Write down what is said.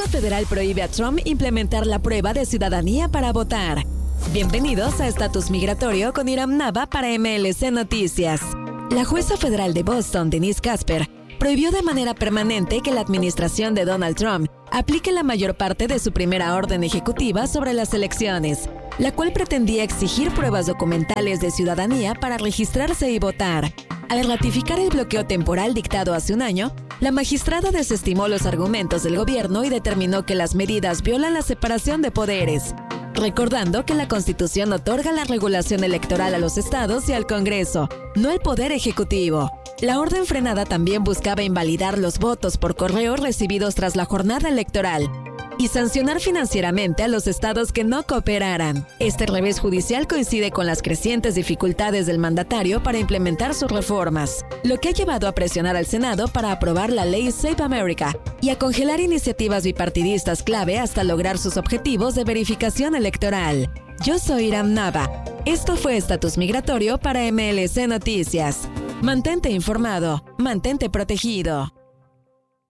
jueza federal prohíbe a Trump implementar la prueba de ciudadanía para votar. Bienvenidos a Estatus Migratorio con Iram Nava para MLC Noticias. La jueza federal de Boston, Denise Casper, prohibió de manera permanente que la administración de Donald Trump aplique la mayor parte de su primera orden ejecutiva sobre las elecciones, la cual pretendía exigir pruebas documentales de ciudadanía para registrarse y votar. Al ratificar el bloqueo temporal dictado hace un año, la magistrada desestimó los argumentos del gobierno y determinó que las medidas violan la separación de poderes, recordando que la Constitución otorga la regulación electoral a los estados y al Congreso, no el Poder Ejecutivo. La orden frenada también buscaba invalidar los votos por correo recibidos tras la jornada electoral y sancionar financieramente a los estados que no cooperaran. Este revés judicial coincide con las crecientes dificultades del mandatario para implementar sus reformas, lo que ha llevado a presionar al Senado para aprobar la ley Save America y a congelar iniciativas bipartidistas clave hasta lograr sus objetivos de verificación electoral. Yo soy Iram Nava. Esto fue Estatus Migratorio para MLC Noticias. Mantente informado, mantente protegido.